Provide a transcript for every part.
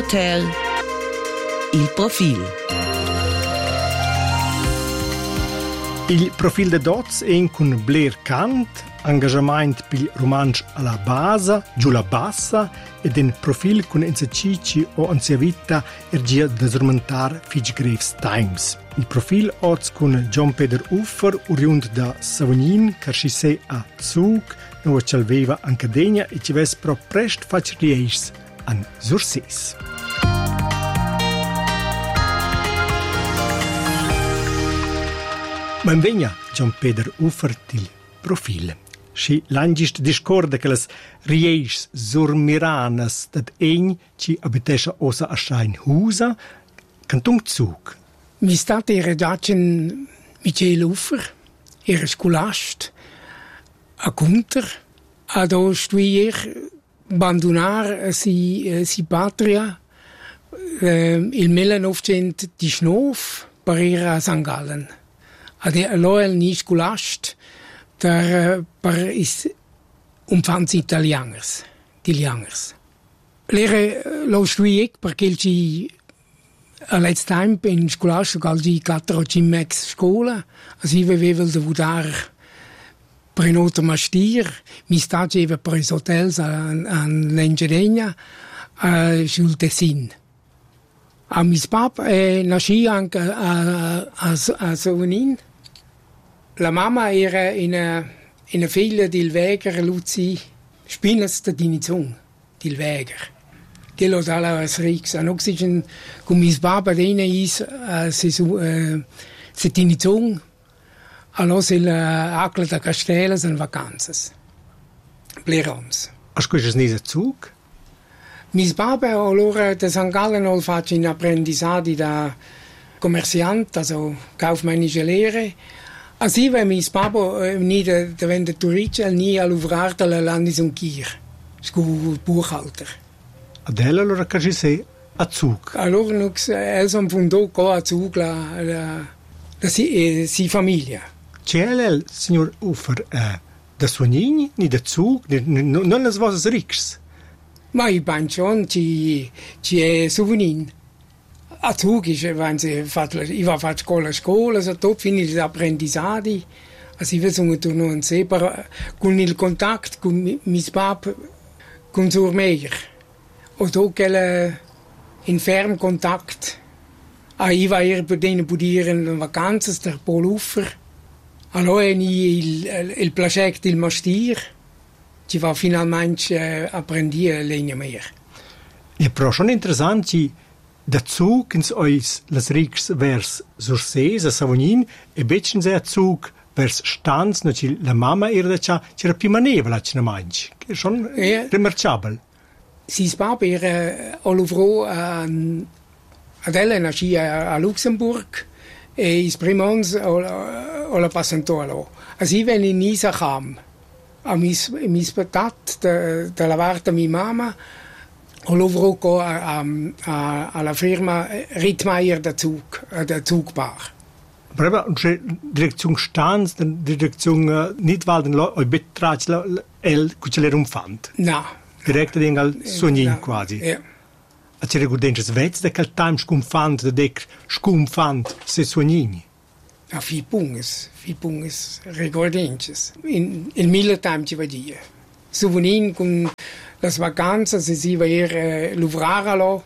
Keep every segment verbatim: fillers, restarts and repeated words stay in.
Hotel Il Profil. Il profil de Dots è con Blair Kant, engagement per romanzo alla base, giù la bassa, ed un profil con esercizi o ansia vita ergia da sormontar Fitch Graves Times. Il profil oz con John Peter Uffer, oriunt da Savognin, che si sei a Zug, dove ci aveva anche degna e ci ves pro prest fac rieix an Surses. Benvegna John Peter Uffer til profil. Si l'angist discorda che las rieix surmiranas dat egn ci abitescha osa a schein husa, cantung Zug. Mi stat era dacen Michel Uffer, era scolast, a Gunter, ad o stuier abandonar si, si patria eh, il millenovecentodiciannove per era a Sankt Gallen. Ad allora ni scolast der per is umfans italianers, italianers. Lere lo stuier perché ci Let's time in scolast gal di quattro Cimex scola, asi vevel de vudar prenota mastir, mi stageva per is hotels an, an l'Engedegna, uh, sul Tessin. A mis pap eh, nasci anche a, a, a Savognin. La mamma era in a, in a figlia del Weger Luzi Spinnes de Dinizung, del Weger. Che lo dalla Rix, an oxygen con mis baba dena is uh, se su uh, se Dinizung. Allora il acqua da Castellas in vacanzas. Plerons. Hast du es nicht Zug? Mis baba allora da Sankt Gallen ol faccio in apprendisadi da commerciant, also kaufmännische Lehre. Asi wenn mis baba nie da vende turice nie all'uvrar della Landesung Kier. Scu Buchhalter. Adela allora che sei a Zug. Allora nux elsom fundo co a Zug la la da si eh, si famiglia. C'è il signor Uffer eh, da Suonini, ni da Zug, ni, non le vostre ricche? Ma i pension ci ci è Souvenir. A Zug ist, wenn sie fatto, io va fatto scuola scuola, so top fini gli apprendisadi. Also io sono tornato in sé, però con il contatto con mis pap, con suo Meier. O do quel in ferm contact. Ah, io va ir per dene pudieren in vacanze der Paul Uffer. Allora ni il il placet il mastir. Ci va finalmente eh, apprendere legna mehr. Ja, però schon interessant, ci da Zug ins eus las rics vers Surses a Savognin e becen se a Zug vers Stanz, no ci la mamma era da c'ha c'era più manevla c'na mangi. Che schon ja. Remarcabel. Si spab era Oluvro an Adela nasci a, a Luxemburg e is primons o la passantolo. Asi wenn in Nisa kam. A mis mis patat de de la varta mi mamma Oluvro co a, a alla firma Rittmeier da Zug, der Zugbar. Aber unsere Direktion Stanz, die Direktion uh, nicht weil den oi betrach el cucele umfand. Na. Direkt den al Sognin quasi. Ja. A c'era gudenches vets de quel time scumfand de dec scumfand se Sognini. A fi punges, fi punges recordenches. In il mille time ci va dire. Souvenir con las vacanzas se si va ir uh, luvraralo.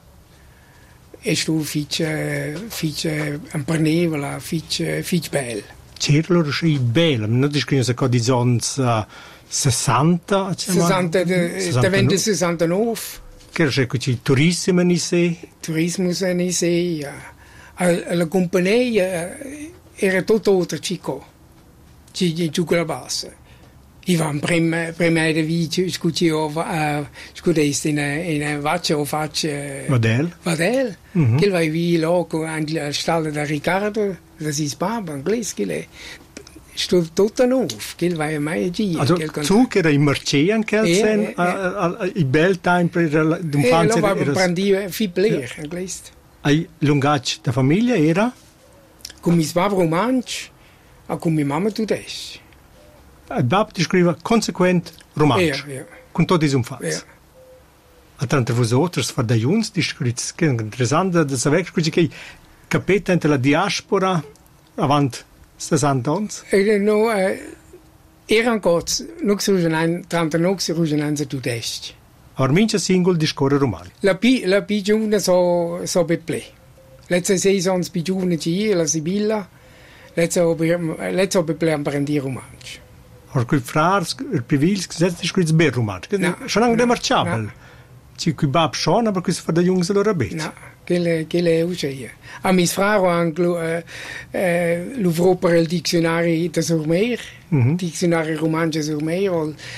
E stu fice fice ampernevola, fice fice bel. C'era loro sci bel, non discrino se codizons uh, sessanta, sessanta, da vende sessantanove. Che c'è qui turismo ni se? Turismus ni se, ja. La compagnia era tutto oltre Chico. Ci giù la bassa. Ivan prima prima de vice scuci over scudest in in vaccia o faccia Vadel. Vadel. Mm-hmm. Che vai vi loco anche la stalla da Riccardo, da si spaba inglese che le sto tutto nuovo, che vai mai gi. Also Zug era in Marche anche al sen i bel time per l'infanzia. E lo va prendi fi player inglese. Ai lungac da famiglia era con mi spava romanch, a con mi mamma tudes. Il babbo ti scrive conseguent romanzo, ja, ja. con tutti i umfazzi. Ja. Tra vosotres, fa da Jungs, di scrits, che è interessante da sapere che capita entre la diaspora avant sessanta anni. Eh, no, eh, erano cose, non si usano, tanto non si usano tutto. Or mince singol di scorre romani. La pi, la pi giovane so, so beple. Let's sei sono più giovane che la Sibilla, let's so beple apprendere romanzo. Or qui frars, il pivils, gesetzt di scrits ber romanzo. Schon anche demarciabel. Ci qui bab schon, aber questo fa da Jungs allora bet. No, che le uscì. A mis fraro anche eh, l'uvrò per il dizionario da Surmeer, mm-hmm. dizionario romanzo Surmeer,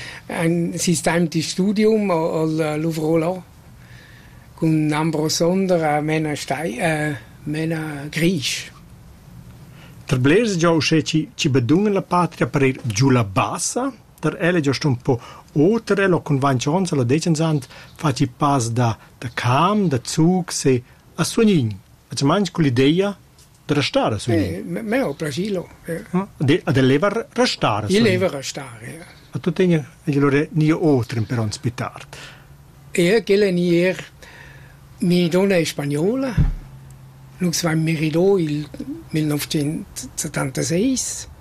un sistema di studium, o l'uvrò là, con Ambro Sonder a mena stai, eh, mena gris. Der Blaise già uscì ci, ci bedungen la patria per ir giù la bassa, der ele già sto un po' oltre, lo convenzione, lo decenzant, facci pas da, da cam, da zug, se a Suognin. C'è mangi con l'idea di restare a Suognin. Eh, me ho piacere. Eh. De, ad leva restare a Suognin. Leva restare, eh. A tu tegni, e allora nie oltre per ospitare. E che le nie mi donna è spagnola, non si va in Meridò il millenovecentosettantasei,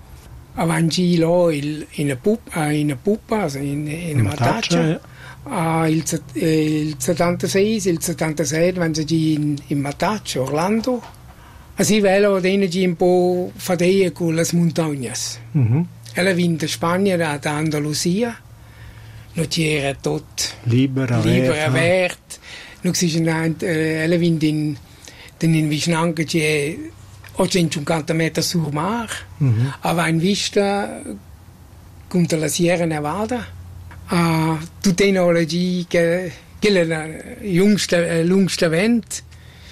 avanti là il, in una pupa, in una pupa, in, in una mataccia. Ah, il, il settantasei, il settantasette vanno in, in Mataccia, Orlando. Così velo dei un po' fadeie con le montagne. Mm-hmm. Ella vinta Spagna da Andalusia, non c'era tutto libera, libera, aperto. Non si ella vinta in in Vicinanca c'è ottocentocinquanta metri sul mare, mm-hmm. aveva in vista contro la Sierra Nevada. Uh, tecnologie che, che è la jüngste, jüngste Welt,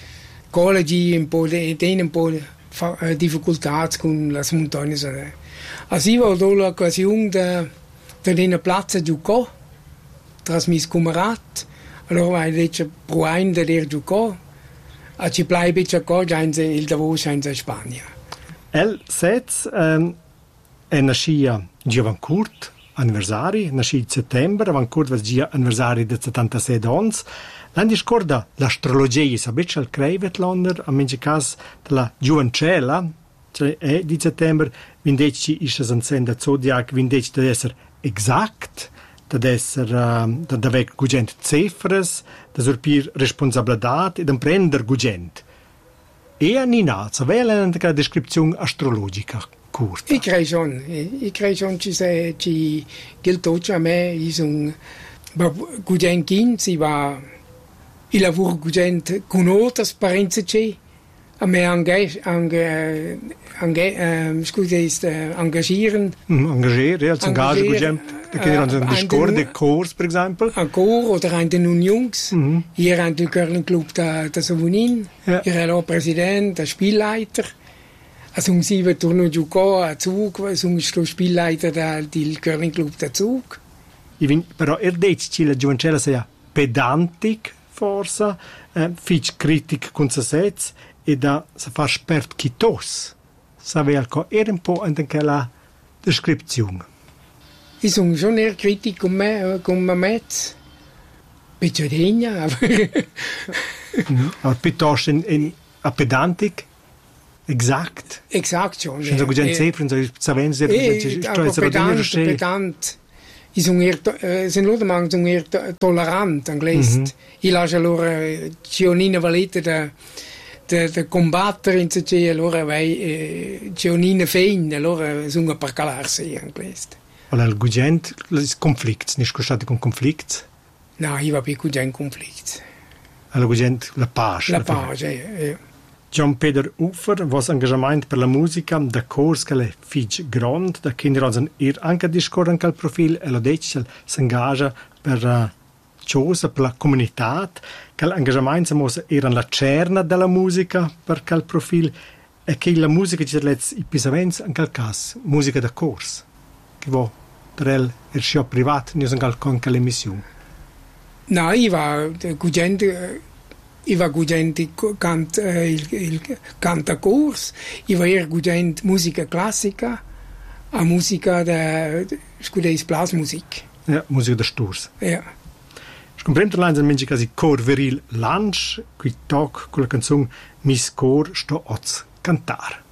che un po' di un po' di difficoltà con le montagne. Also io ho avuto l'occasione di di una piazza giocare, tra i miei camerati, allora ho detto provato di giocare, e ci bleibe giocare già il Davos in Spagna. El Setz um, è nascia Giovancourt, anniversari, nasci in settembre, ancora va anniversari del settantasei anni. L'anno scorso l'astrologia sapete al Kreivetlander, a meno caso della Giovancella, cioè è di settembre, invece isce senza zodiac, invece deve essere esatto, deve essere uh, da avere gugent cifres, da sorpir responsabilità e da prendere gugent. E a Nina, sapeva la descrizione astrologica? Curta. Ich kriege schon, ich kriege schon, ci ci gilt a me, ich sono gugent kind, si va il lavoro gugent con altre parenti c'è, a me anche anche anche scusi engagieren. Engagieren, ja, zum Gage gugent, da können wir uns Discord, de Kurs, per esempio. Ein Chor oder ein den Jungs. Mhm. Hier ein der Curling Club da da Savonin, ja. Hier er Präsident, der Spielleiter. Also um sieben Turno giocò a Zug, sono stato Spielleiter del Curling Club da Zug. Però er dice che la Giovancella sia pedantic, forse, eh, fic critic con se stessa, e da si fa spert chitos. Sapeva che era un po' anche la descrizione. Io sono schon eher critico con me, con me mezzo. Piccadegna, aber piuttosto in, in a pedantic. Exakt. Exakt schon. Schon so gut ein Zefren, so saben sie, aber pedant, pedant. I sono eher, sind Leute manchmal sono eher tolerant, anglese. I lascio allora Gionina Valette da da combattere in se allora vai Gionina Fein, allora sono per calarsi anglese. Allora il gugent, il conflitto, non è stato con conflitto? No, io va più gugent conflitto. Allora gugent la pace. La pace, eh. Gian-Peter Ufer, was engagement per la musica da cors che le fig grand, da kinder also ir anche discorren cal profil e lo dice si engaggia per uh, cosa per la comunità, che l'engagement si mosa era la cerna della musica per cal profil e che la musica ci let's i pisavens in cal cas, musica da cors, che vo trel er scio privat, non cal con cal emissione. No, io va gente I va gugenti cant, eh, il, il cantacors, I va eher gugent musica classica, a musica da, scudei blasmusik. Ja, musica da sturs. Ja. Scomprem tra l'anno mengi quasi cor veril lanch, qui toc con la canzone Miss Cor sto oz cantar.